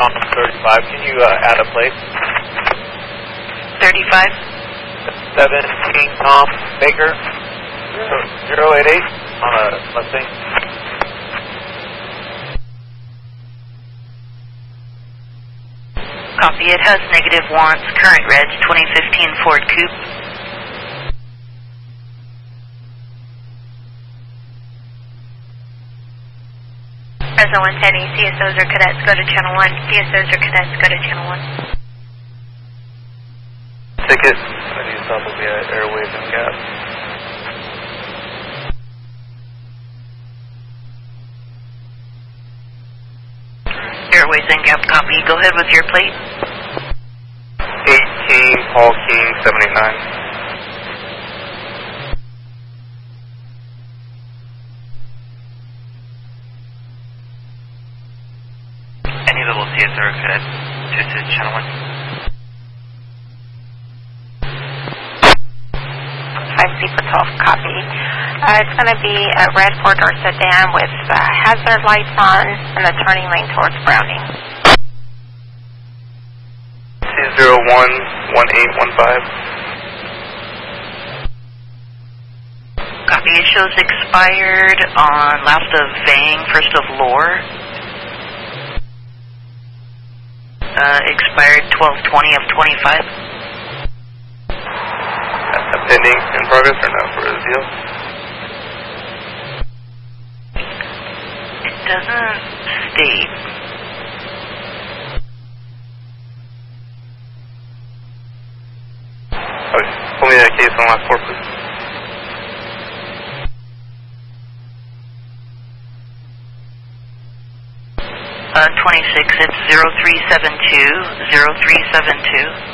on 35. Can you add a plate? 35? 17 Tom Baker, 088 on a Mustang. Copy. It has negative wants. Current reg 2015 Ford Coupe. President 110, CSOs or cadets go to channel 1. CSOs or cadets go to channel 1. Ticket. I need to stop will be at Airways and Gap. Airways and Gap, copy. Go ahead with your plate. 18 Paul King 79. Any level CSR cadet to channel 1. 5 for 12, copy. It's going to be a red four-door sedan with hazard lights on and the turning lane towards Browning. 201-1815. Copy. It shows expired on last of Vang, first of Lore. Expired 12/20 of 25. Pending in progress or no for the deal? It doesn't state. Okay, pull me that case on last 4, please. Uh, 26, it's 0372, 0372.